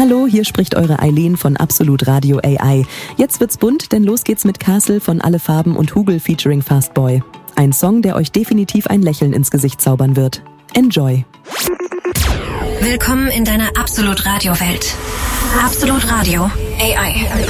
Hallo, hier spricht eure Eileen von Absolut Radio AI. Jetzt wird's bunt, denn los geht's mit Castle von Alle Farben und Hugel featuring Fastboy. Ein Song, der euch definitiv ein Lächeln ins Gesicht zaubern wird. Enjoy! Willkommen in deiner Absolut Radio Welt. Absolut Radio AI.